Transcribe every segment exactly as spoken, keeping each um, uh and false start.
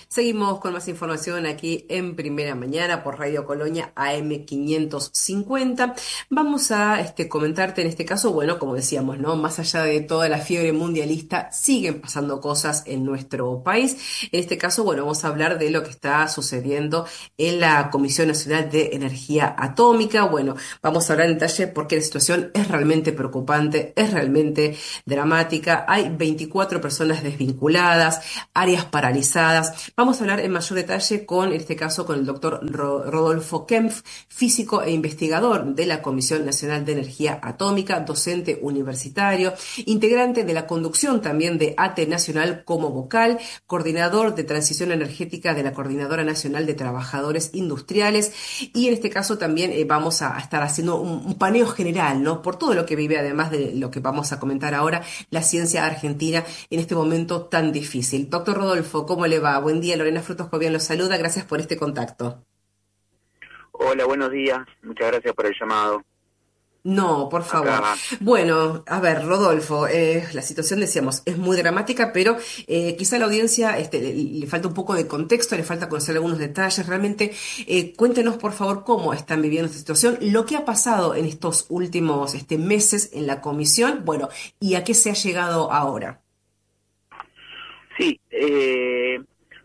Seguimos con más información aquí en Primera Mañana por Radio Colonia A M quinientos cincuenta. Vamos a este, comentarte en este caso, bueno, como decíamos, ¿no? Más allá de toda la fiebre mundialista, siguen pasando cosas en nuestro país. En este caso, bueno, vamos a hablar de lo que está sucediendo en la Comisión Nacional de Energía Atómica. Bueno, vamos a hablar en detalle porque la situación es realmente preocupante, es realmente dramática. Hay veinticuatro personas desvinculadas, áreas paralizadas. Vamos a hablar en mayor detalle con, en este caso, con el doctor Rodolfo Kempf, físico e investigador de la Comisión Nacional de Energía Atómica, docente universitario, integrante de la conducción también de ATE Nacional como vocal, coordinador de transición energética de la Coordinadora Nacional de Trabajadores Industriales, y en este caso también eh, vamos a estar haciendo un, un paneo general, ¿no? Por todo lo que vive, además de lo que vamos a comentar ahora, la ciencia argentina en este momento tan difícil. Doctor Rodolfo, ¿cómo le va? Buen día, Lorena Frutos Cobian los saluda, gracias por este contacto. Hola, buenos días. Muchas gracias por el llamado. No, por favor. Acá, Bueno, a ver, Rodolfo, eh, la situación, decíamos, es muy dramática, pero eh, quizá a la audiencia este, le, le falta un poco de contexto, le falta conocer algunos detalles. Realmente, eh, cuéntenos, por favor, cómo están viviendo esta situación, lo que ha pasado en estos últimos este, meses en la comisión, bueno, y a qué se ha llegado ahora. sí, eh,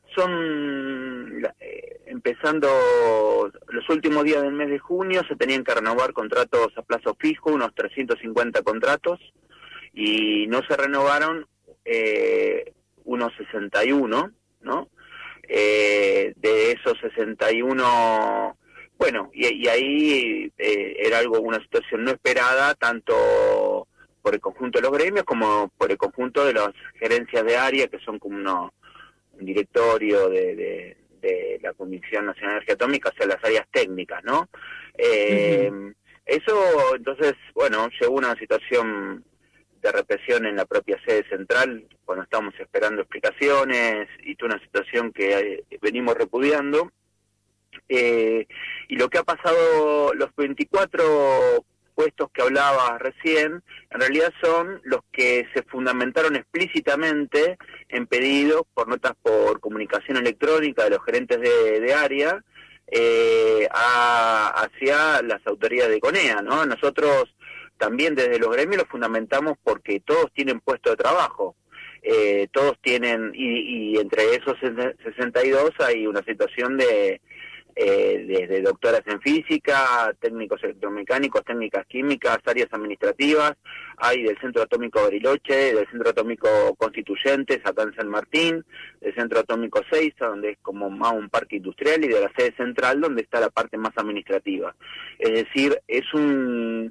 son eh, empezando los últimos días del mes de junio, se tenían que renovar contratos a plazo fijo, unos trescientos cincuenta contratos, y no se renovaron eh, unos sesenta y uno, ¿no? Eh, de esos sesenta y uno, bueno, y, y ahí eh, era algo, una situación no esperada, tanto por el conjunto de los gremios como por el conjunto de las gerencias de área, que son como uno, un directorio de, de, de la Comisión Nacional de Energía Atómica, o sea, las áreas técnicas, ¿no? Eh, Ujú. eso, entonces, bueno, llegó una situación de represión en la propia sede central, cuando estábamos esperando explicaciones, y toda una situación que eh, venimos repudiando. Eh, y lo que ha pasado, los veinticuatro puestos que hablaba recién, en realidad son los que se fundamentaron explícitamente en pedidos por notas por comunicación electrónica de los gerentes de, de área eh, a, hacia las autoridades de CONEA, ¿no? Nosotros también desde los gremios los fundamentamos porque todos tienen puesto de trabajo. Eh, todos tienen, y, y entre esos sesenta y dos hay una situación de eh, desde doctoras en física, técnicos electromecánicos, técnicas químicas, áreas administrativas, hay del Centro Atómico Bariloche, del Centro Atómico Constituyentes, acá en San Martín, del Centro Atómico Seiza, donde es como más un parque industrial, y de la sede central, donde está la parte más administrativa. Es decir, es un...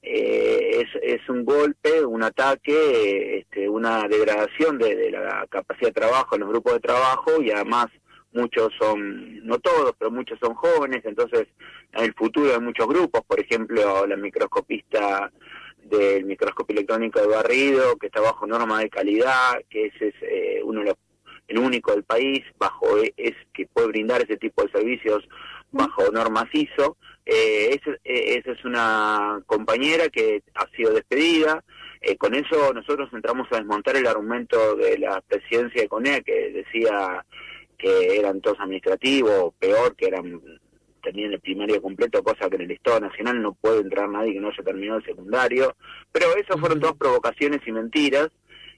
Eh, es, es un golpe, un ataque, eh, este, una degradación de, de la capacidad de trabajo en los grupos de trabajo, y además muchos son, no todos, pero muchos son jóvenes, entonces en el futuro hay muchos grupos, por ejemplo, la microscopista del microscopio electrónico de barrido, que está bajo norma de calidad, que ese es eh, uno de los, el único del país bajo es que puede brindar ese tipo de servicios bajo normas I S O. Eh, esa eh, ese es una compañera que ha sido despedida. Eh, con eso nosotros entramos a desmontar el argumento de la presidencia de CONEA, que decía que eran todos administrativos, peor, que eran tenían el primario completo, cosa que en el Estado Nacional no puede entrar nadie que no haya terminado el secundario. Pero eso fueron todas Ujú. provocaciones y mentiras.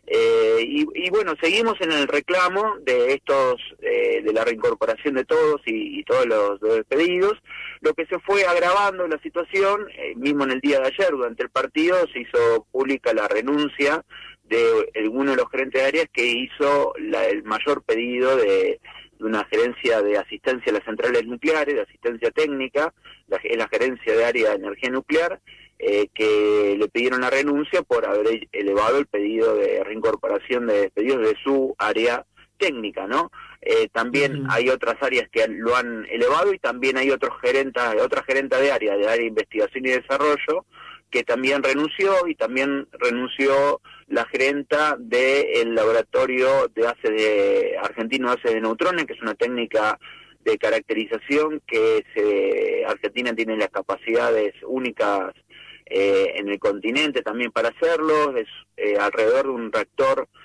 Eh, y, y bueno, seguimos en el reclamo de estos, eh, de la reincorporación de todos y, y todos los, los despedidos. Lo que se fue agravando la situación, eh, mismo en el día de ayer, durante el partido, se hizo pública la renuncia de alguno de los gerentes de áreas que hizo la, el mayor pedido de, de una gerencia de asistencia a las centrales nucleares, de asistencia técnica, la, la gerencia de área de energía nuclear, eh, que le pidieron la renuncia por haber elevado el pedido de reincorporación de despedidos de su área técnica, ¿no? Eh, también Ujú. hay otras áreas que lo han elevado, y también hay otros gerentes, otra gerenta de área, de área de investigación y desarrollo, que también renunció, y también renunció la gerenta del laboratorio de ácido de argentino de ácido de neutrones, que es una técnica de caracterización que se, Argentina tiene las capacidades únicas eh, en el continente también para hacerlo. Es eh, alrededor de un reactor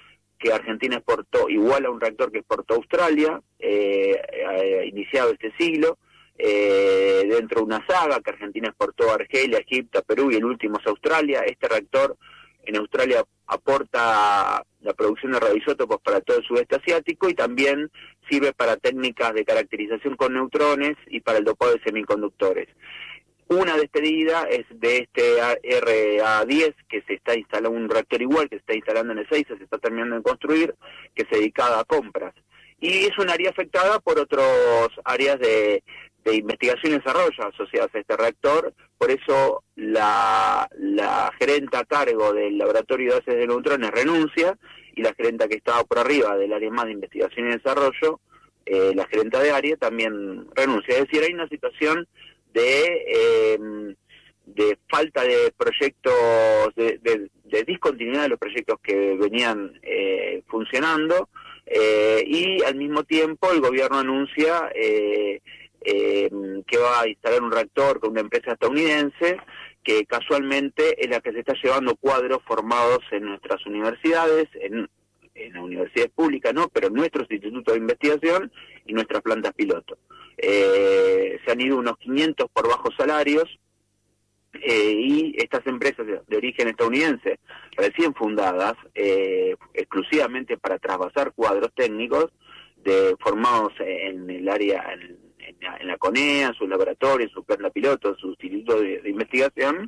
que Argentina exportó, igual a un reactor que exportó Australia, eh, eh, iniciado este siglo, eh, dentro de una saga que Argentina exportó a Argelia, Egipto, a Perú y el último es Australia. Este reactor en Australia aporta la producción de radioisótopos para todo el sudeste asiático y también sirve para técnicas de caracterización con neutrones y para el dopado de semiconductores. Una despedida es de este R A diez, que se está instalando, un reactor igual que se está instalando en Ezeiza, se está terminando de construir, que se dedica a compras. Y es un área afectada por otras áreas de, de investigación y desarrollo asociadas a este reactor. Por eso la, la gerenta a cargo del laboratorio de haces de neutrones renuncia, y la gerenta que estaba por arriba del área más de investigación y desarrollo, eh, la gerenta de área, también renuncia. Es decir, hay una situación de eh, de falta de proyectos, de, de, de discontinuidad de los proyectos que venían eh, funcionando, eh, y al mismo tiempo el gobierno anuncia eh, eh, que va a instalar un reactor con una empresa estadounidense, que casualmente es la que se está llevando cuadros formados en nuestras universidades, en, en las universidades públicas, ¿no?, pero en nuestros institutos de investigación y nuestras plantas piloto. Eh, se han ido unos quinientos por bajos salarios, eh, y estas empresas de, de origen estadounidense, recién fundadas, eh, exclusivamente para trasvasar cuadros técnicos de formados en el área, en, en, en la CONEA, en sus laboratorios, en su planta piloto, en su instituto de, de investigación,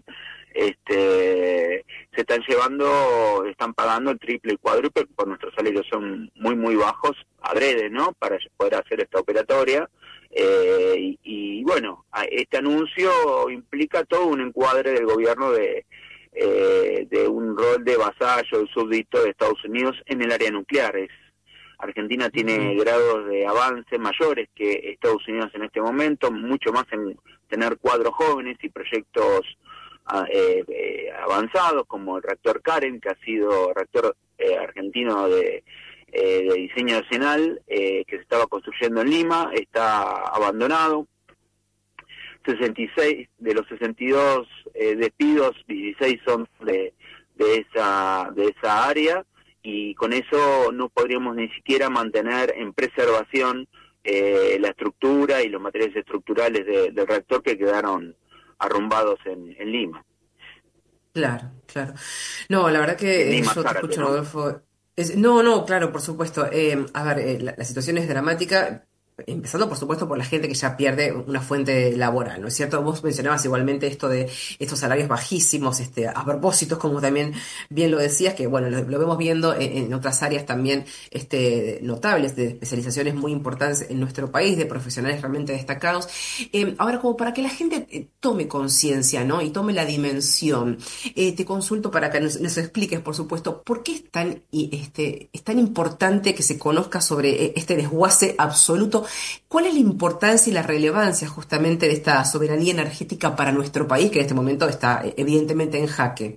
este, se están llevando, están pagando el triple y cuádruple, por nuestros salarios son muy muy bajos, adrede, ¿no?, para poder hacer esta operatoria. Eh, y, y bueno, este anuncio implica todo un encuadre del gobierno de, eh, de un rol de vasallo, de súbdito de Estados Unidos en el área nuclear. Es, Argentina tiene grados de avance mayores que Estados Unidos en este momento, mucho más en tener cuadros jóvenes y proyectos eh, eh, avanzados, como el reactor Karen, que ha sido reactor eh, argentino de Eh, de diseño nacional, eh, que se estaba construyendo en Lima, está abandonado. sesenta y seis de los sesenta y dos eh, despidos, dieciséis son de, de esa de esa área, y con eso no podríamos ni siquiera mantener en preservación eh, la estructura y los materiales estructurales de, del reactor, que quedaron arrumbados en, en Lima. Claro, claro. No, la verdad que eh, Lima, yo te Zárate, escucho, ¿no? Rodolfo. Es- no, no, claro, por supuesto. Eh, a ver, eh, la, la situación es dramática, empezando por supuesto por la gente que ya pierde una fuente laboral, ¿no es cierto? Vos mencionabas igualmente esto de estos salarios bajísimos, este, a propósitos, como también bien lo decías, que bueno, lo, lo vemos viendo en, en otras áreas también, este, notables, de especializaciones muy importantes en nuestro país, de profesionales realmente destacados. Eh, ahora, como para que la gente eh, tome conciencia, ¿no?, y tome la dimensión, eh, te consulto para que nos, nos expliques, por supuesto, por qué es tan, y, este, es tan importante que se conozca sobre eh, este desguace absoluto. ¿Cuál es la importancia y la relevancia justamente de esta soberanía energética para nuestro país, que en este momento está eh, evidentemente en jaque?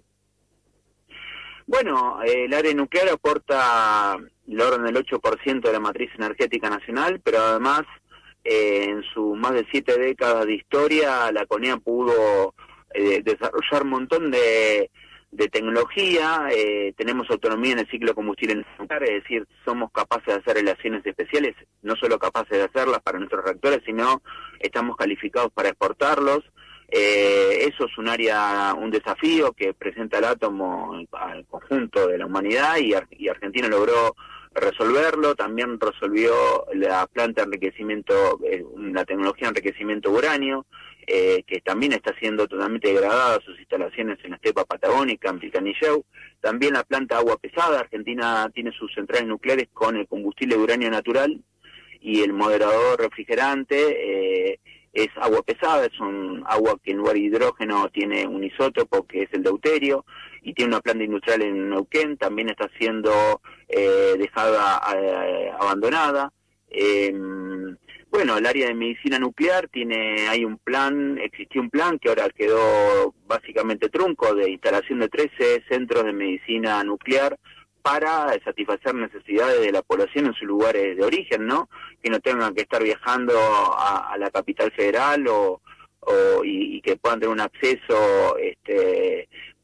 Bueno, eh, el área nuclear aporta el orden del ocho por ciento de la matriz energética nacional, pero además eh, en sus más de siete décadas de historia la CONEA pudo eh, desarrollar un montón de, de tecnología. Eh, tenemos autonomía en el ciclo de combustible nuclear, es decir, somos capaces de hacer relaciones especiales, no solo capaces de hacerlas para nuestros reactores, sino estamos calificados para exportarlos. Eh, eso es un área, un desafío que presenta el átomo al conjunto de la humanidad, y, Ar- y Argentina logró resolverlo. También resolvió la planta de enriquecimiento, eh, la tecnología de enriquecimiento de uranio, eh, que también está siendo totalmente degradada sus instalaciones en la estepa patagónica, en Pilcanilleu. También la planta de agua pesada. Argentina tiene sus centrales nucleares con el combustible de uranio natural, y el moderador refrigerante eh, es agua pesada, es un agua que en lugar de hidrógeno tiene un isótopo que es el deuterio, y tiene una planta industrial en Neuquén. También está siendo eh, dejada eh, abandonada. Eh, bueno, el área de medicina nuclear tiene, hay un plan, existió un plan que ahora quedó básicamente trunco, de instalación de trece centros de medicina nuclear para satisfacer necesidades de la población en sus lugares de origen, ¿no? Que no tengan que estar viajando a, a la capital federal, o, o y, y que puedan tener un acceso este,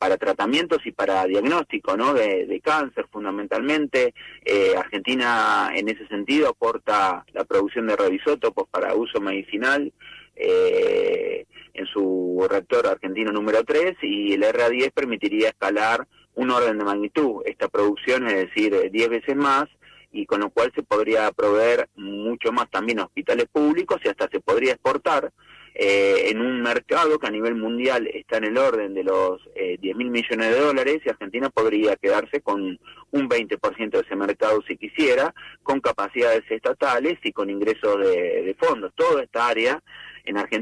para tratamientos y para diagnóstico, ¿no? De, de cáncer fundamentalmente. Eh, Argentina en ese sentido aporta la producción de radioisótopos para uso medicinal eh, en su reactor argentino número tres, y el R A diez permitiría escalar un orden de magnitud esta producción, es decir, diez veces más, y con lo cual se podría proveer mucho más también a hospitales públicos y hasta se podría exportar eh, en un mercado que a nivel mundial está en el orden de los eh, diez mil millones de dólares, y Argentina podría quedarse con un veinte por ciento de ese mercado si quisiera, con capacidades estatales y con ingresos de, de fondos. Toda esta área en Argentina